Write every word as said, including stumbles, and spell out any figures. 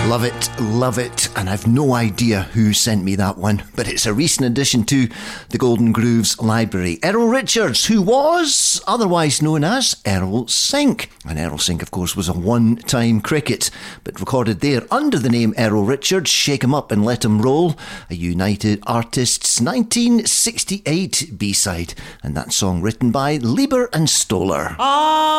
Love it, love it, and I've no idea who sent me that one, but it's a recent addition to the Golden Grooves library. Errol Richards, who was otherwise known as Earl Sink. And Earl Sink, of course, was a one-time cricket, but recorded there under the name Errol Richards, Shake 'Em Up and Let 'Em Roll, a United Artists nineteen sixty-eight B-side, and that song written by Lieber and Stoller. Ah!